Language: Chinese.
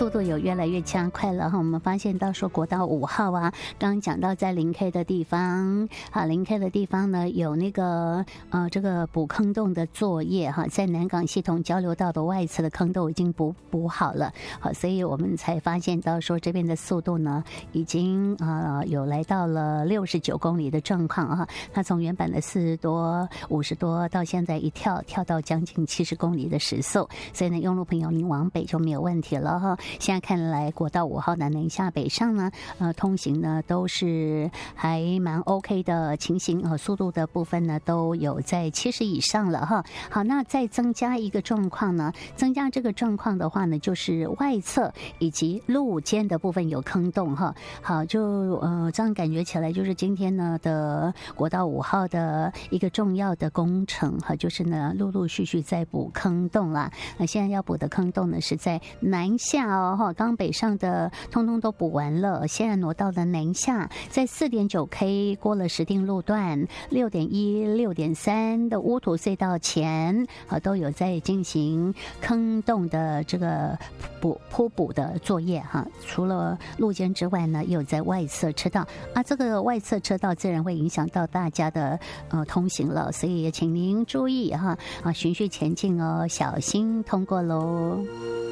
速度有越来越加快了哈。我们发现到说国道5号啊，刚刚讲到在0K 的地方，好0K 的地方呢有那个这个补坑洞的作业哈，在南港系统交流道的外侧的坑都已经补好了，好，所以我们才发现到说这边的速度呢已经有来到了69公里的状况哈。它从原版的40多、50多到现在一跳到将近70公里的时速，所以呢，用路朋友您往北就没有问题了哈。现在看来，国道5号的南下北上呢，通行呢都是还蛮 OK 的情形，速度的部分呢都有在70以上了哈。好，那再增加一个状况呢，增加这个状况的话呢，就是外侧以及路肩的部分有坑洞哈。好，就这样感觉起来，就是今天呢的国道5号的一个重要的工程哈，就是呢陆续在补坑洞啦。那现在要补的坑洞呢是在南下哦哈，刚北上的通通都补完了，现在挪到了南下，在4.9K 过了石碇路段6.1、6.3的乌土隧道前都有在进行坑洞的这个铺补的作业哈。除了路肩之外呢，也有在外侧车道这个外侧车道自然会影响到大家的通行了，所以也请您注意哈循序前进哦，小心通过喽。